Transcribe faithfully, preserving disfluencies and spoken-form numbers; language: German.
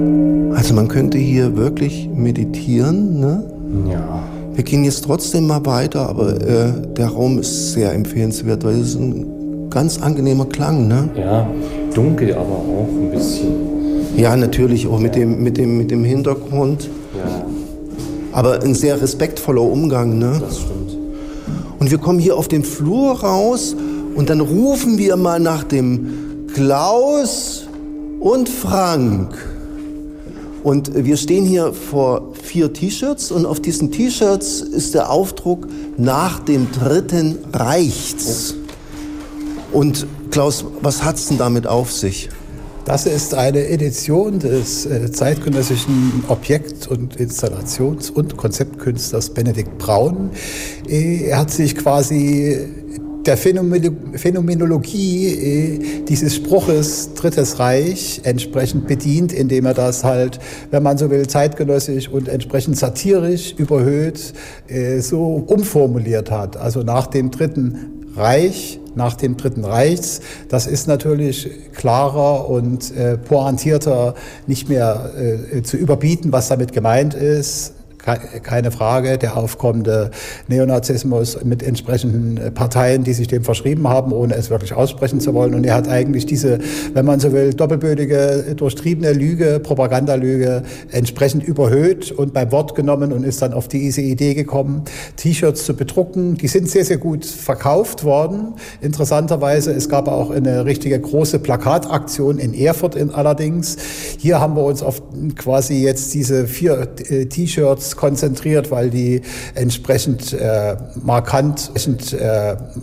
Also man könnte hier wirklich meditieren, ne? Ja. Wir gehen jetzt trotzdem mal weiter, aber äh, der Raum ist sehr empfehlenswert, weil es ist ein ganz angenehmer Klang, ne? Ja, dunkel aber auch ein bisschen. Ja, natürlich, auch mit dem, mit dem, mit dem Hintergrund. Ja. Aber ein sehr respektvoller Umgang, ne? Das stimmt. Und wir kommen hier auf den Flur raus und dann rufen wir mal nach dem Klaus und Frank. Und wir stehen hier vor vier T-Shirts und auf diesen T-Shirts ist der Aufdruck nach dem Dritten Reichs. Und Klaus, was hat's denn damit auf sich? Das ist eine Edition des äh, zeitgenössischen Objekt- und Installations- und Konzeptkünstlers Benedikt Braun. Äh, er hat sich quasi der Phänomenologie äh, dieses Spruches Drittes Reich entsprechend bedient, indem er das halt, wenn man so will, zeitgenössisch und entsprechend satirisch überhöht äh, so umformuliert hat. Also nach dem Dritten Reich, nach dem Dritten Reichs, das ist natürlich klarer und äh, pointierter nicht mehr äh, zu überbieten, was damit gemeint ist. Keine Frage, der aufkommende Neonazismus mit entsprechenden Parteien, die sich dem verschrieben haben, ohne es wirklich aussprechen zu wollen. Und er hat eigentlich diese, wenn man so will, doppelbödige, durchtriebene Lüge, Propagandalüge entsprechend überhöht und beim Wort genommen und ist dann auf diese Idee gekommen, T-Shirts zu bedrucken. Die sind sehr, sehr gut verkauft worden. Interessanterweise, es gab auch eine richtige große Plakataktion in Erfurt in allerdings. Hier haben wir uns auf quasi jetzt diese vier äh, T-Shirts konzentriert, weil die entsprechend äh, markant, entsprechend, äh,